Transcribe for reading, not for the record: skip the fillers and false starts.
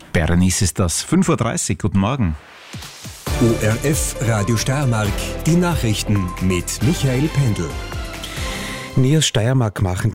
Berenice ist das. 5:30 Uhr, guten Morgen. ORF Radio Steiermark, die Nachrichten mit Michael Pendl. Nie aus Steiermark machen